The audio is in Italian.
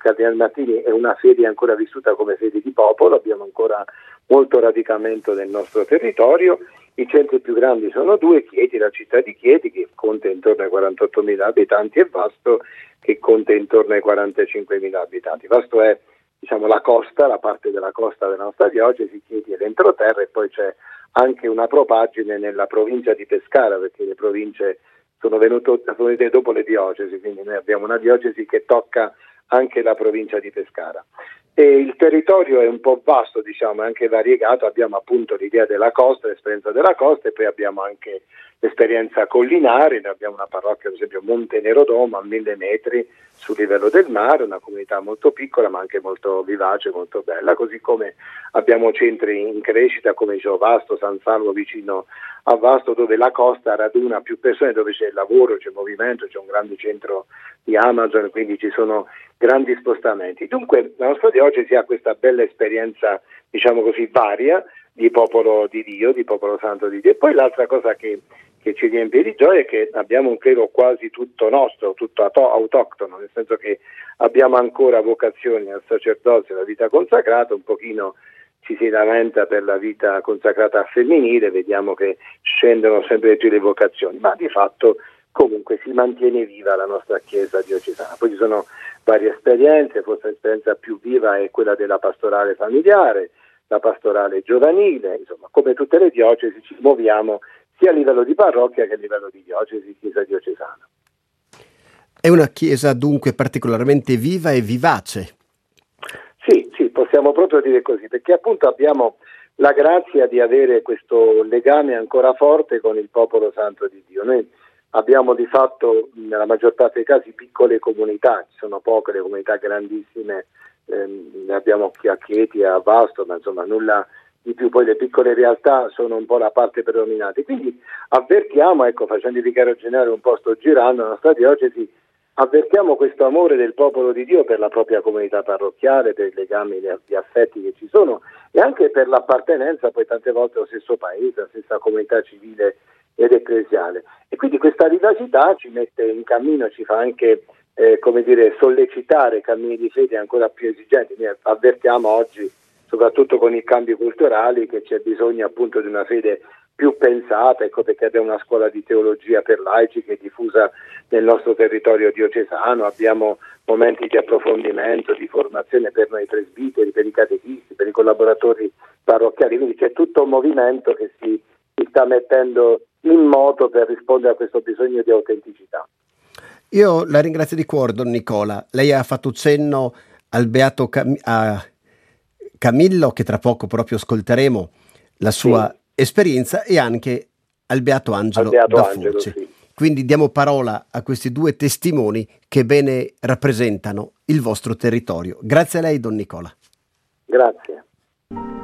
Cardinal Martini è una fede ancora vissuta come fede di popolo, abbiamo ancora molto radicamento nel nostro territorio. I centri più grandi sono due: Chieti, la città di Chieti, che conta intorno ai 48.000 abitanti, e Vasto, che conta intorno ai 45.000 abitanti. Vasto è, diciamo, la costa, la parte della costa della nostra diocesi, Chieti è l'entroterra, e poi c'è anche una propagine nella provincia di Pescara, perché le province sono venute dopo le diocesi, quindi noi abbiamo una diocesi che tocca anche la provincia di Pescara. E il territorio è un po' vasto, diciamo, è anche variegato. Abbiamo appunto l'idea della costa, l'esperienza della costa, e poi abbiamo anche l'esperienza collinare. Noi abbiamo una parrocchia, ad esempio Montenero Domo, a 1.000 metri sul livello del mare, una comunità molto piccola ma anche molto vivace, molto bella, così come abbiamo centri in crescita come Vasto, San Salvo vicino a Vasto, dove la costa raduna più persone, dove c'è lavoro, c'è movimento, c'è un grande centro di Amazon, quindi ci sono grandi spostamenti. Dunque la nostra diocesi ha questa bella esperienza, diciamo così, varia di popolo di Dio, di popolo santo di Dio. E poi l'altra cosa che ci riempie di gioia è che abbiamo un clero quasi tutto nostro, tutto autoctono, nel senso che abbiamo ancora vocazioni al sacerdozio, alla vita consacrata. Un pochino ci si lamenta per la vita consacrata femminile, vediamo che scendono sempre di più le vocazioni, ma di fatto comunque si mantiene viva la nostra Chiesa diocesana. Poi ci sono varie esperienze, forse l'esperienza più viva è quella della pastorale familiare, la pastorale giovanile, insomma, come tutte le diocesi ci muoviamo sia a livello di parrocchia che a livello di diocesi, Chiesa diocesana. È una Chiesa dunque particolarmente viva e vivace. Sì, possiamo proprio dire così, perché appunto abbiamo la grazia di avere questo legame ancora forte con il popolo santo di Dio. Noi abbiamo di fatto nella maggior parte dei casi piccole comunità, ci sono poche le comunità grandissime, ne abbiamo qui a Chieti, a Vasto, ma insomma nulla di più. Poi le piccole realtà sono un po' la parte predominante, quindi avvertiamo, ecco, facendo il vicario generale un po' sto girando la nostra diocesi, avvertiamo questo amore del popolo di Dio per la propria comunità parrocchiale, per i legami, gli affetti che ci sono, e anche per l'appartenenza poi tante volte allo stesso paese, alla stessa comunità civile ed ecclesiale. E quindi questa vivacità ci mette in cammino, ci fa anche sollecitare cammini di fede ancora più esigenti. Noi avvertiamo oggi, soprattutto con i cambi culturali, che c'è bisogno appunto di una fede più pensata, ecco perché abbiamo una scuola di teologia per laici che è diffusa nel nostro territorio diocesano, abbiamo momenti di approfondimento, di formazione per noi presbiteri, per i catechisti, per i collaboratori parrocchiali, quindi c'è tutto un movimento che si sta mettendo in moto per rispondere a questo bisogno di autenticità. Io la ringrazio di cuore, Don Nicola. Lei ha fatto cenno al beato Camillo, che tra poco proprio ascolteremo la sua esperienza, e anche al beato Angelo da Furci. Sì. Quindi diamo parola a questi due testimoni che bene rappresentano il vostro territorio. Grazie a lei, Don Nicola. Grazie.